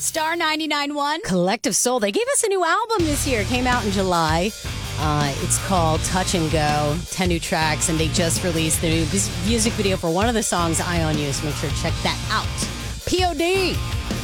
Star 99.1. Collective Soul. They gave us a new album this year. It came out in July. It's called Touch and Go. 10 new tracks, and they just released the new music video for one of the songs, Eye on You. So make sure to check that out. POD.